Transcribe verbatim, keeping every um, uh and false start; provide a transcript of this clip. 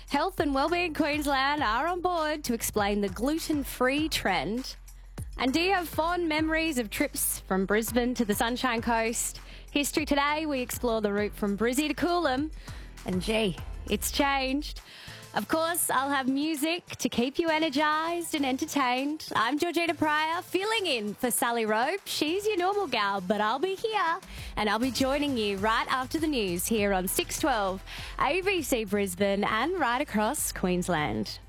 Health and Wellbeing Queensland are on board to explain the gluten-free trend. And do you have fond memories of trips from Brisbane to the Sunshine Coast? History Today, we explore the route from Brizzy to Coolum. And gee, it's changed. Of course, I'll have music to keep you energised and entertained. I'm Georgina Pryor, filling in for Sally Rope. She's your normal gal, but I'll be here. And I'll be joining you right after the news here on six twelve A B C Brisbane and right across Queensland.